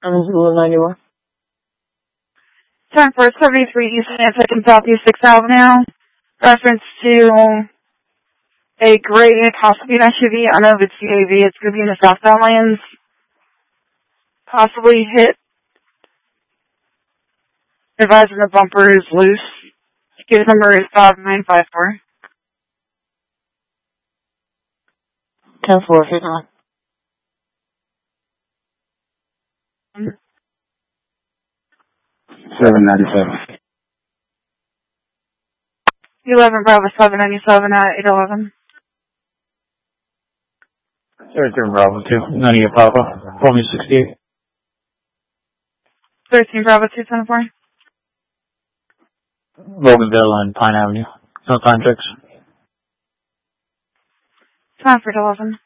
Zulu 91. Time for 73 East Nantucket and Southeast 6th Avenue. Reference to a gray, possibly an SUV. I don't know if it's CAV. It's going to be in the southbound lanes. Possibly hit. Advising the bumper is loose. Case number is 5954. 10-4, 797. 11 Bravo 797 at 811. 13 Bravo 2, 98 Papa, Romeo 68. 13 Bravo 274. Loganville and Pine Avenue. No time checks. Time for 11.